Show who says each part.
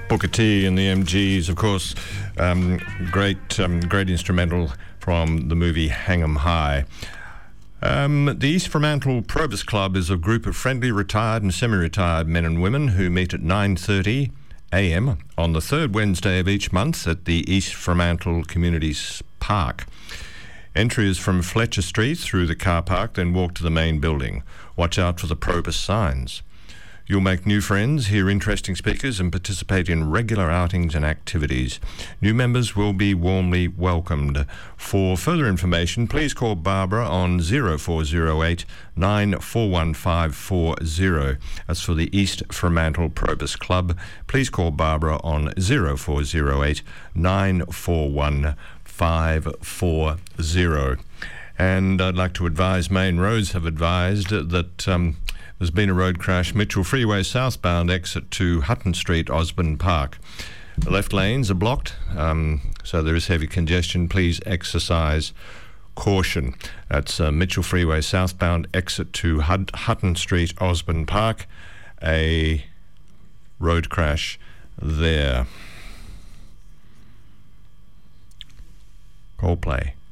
Speaker 1: Booker T and the MGs, of course, great instrumental from the movie Hang 'em High. The East Fremantle Probus Club is a group of friendly retired and semi-retired men and women who meet at 9:30 a.m. on the third Wednesday of each month at the East Fremantle Community Park. Entry is from Fletcher Street through the car park, then walk to the main building. Watch out for the Probus signs. You'll make new friends, hear interesting speakers and participate in regular outings and activities. New members will be warmly welcomed. For further information, please call Barbara on 0408 941540. That's for the East Fremantle Probus Club. Please call Barbara on 0408 941540. And I'd like to advise, Main Roads have advised that there's been a road crash, Mitchell Freeway southbound exit to Hutton Street, Osborne Park. The left lanes are blocked, so there is heavy congestion. Please exercise caution. That's Mitchell Freeway southbound exit to Hutton Street, Osborne Park. A road crash there. Coldplay.